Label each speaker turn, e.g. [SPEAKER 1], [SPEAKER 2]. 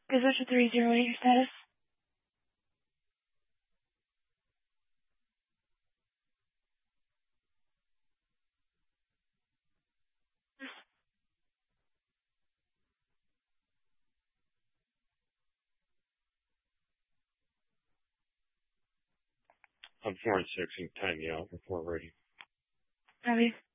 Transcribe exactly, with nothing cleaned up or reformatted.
[SPEAKER 1] Gazusha three zero eight, your status?
[SPEAKER 2] I'm four and six and ten, yeah, report ready.
[SPEAKER 1] Copy.